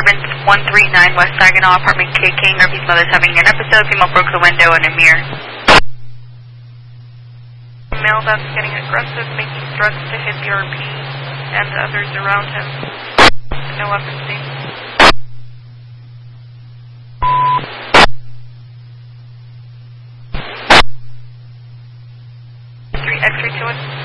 Urban 139 West Saginaw, apartment K. King. Irby's mother's having an episode. Female broke the window and a mirror. Male that's getting aggressive, making threats to hit the RP and others around him. No weapons seen. 3 X-ray to us.